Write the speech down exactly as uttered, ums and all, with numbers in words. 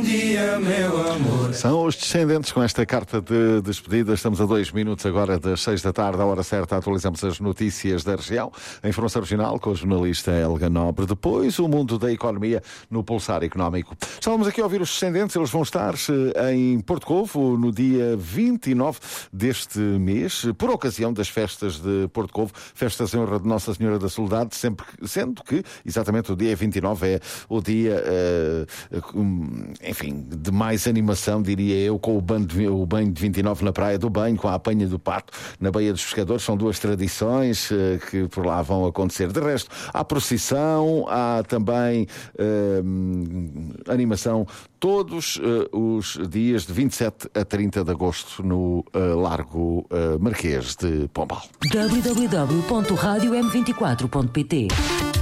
dia, meu amor. São os Descendentes com esta carta de despedida. Estamos a dois minutos agora das seis da tarde, à hora certa. Atualizamos as notícias da região. A informação regional com a jornalista Helga Nobre. Depois, o mundo da economia no Pulsar Económico. Estávamos aqui a ouvir os Descendentes. Eles vão estar em Porto Covo no dia vinte e nove deste mês, por ocasião das festas de Porto Covo, festas em honra de Nossa Senhora da Soledade, sempre, sendo que exatamente o dia vinte e nove é o dia, uh, enfim, de mais animação, diria eu, com o banho, de, o banho de vinte e nove na Praia do Banho, com a apanha do pato na Baía dos Pescadores. São duas tradições uh, que por lá vão acontecer. De resto, há procissão, há também uh, animação todos uh, os dias de vinte e sete a trinta de agosto no uh, Largo uh, Marquês de Pombal. w w w ponto rádio m vinte e quatro ponto p t